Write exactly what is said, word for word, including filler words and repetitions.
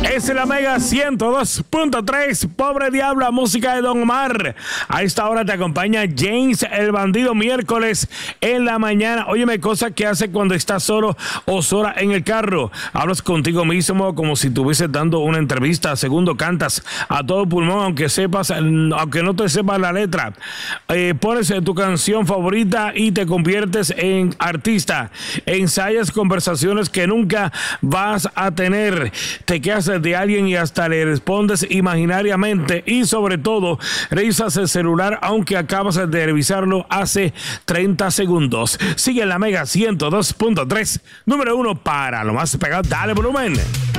Es la Mega ciento dos punto tres, Pobre Diabla, música de Don Omar. A esta hora te acompaña James el Bandido, miércoles en la mañana. Óyeme, cosas que hace cuando estás solo o sola en el carro. Hablas contigo mismo como si estuvieses dando una entrevista. Segundo, cantas a todo pulmón, aunque sepas, aunque no te sepas la letra. Eh, pones tu canción favorita y te conviertes en artista. Ensayas conversaciones que nunca vas a tener. Te quedas de alguien y hasta le respondes imaginariamente, y sobre todo revisas el celular aunque acabas de revisarlo hace treinta segundos. Sigue la Mega ciento dos punto tres, número uno para lo más pegado. Dale volumen.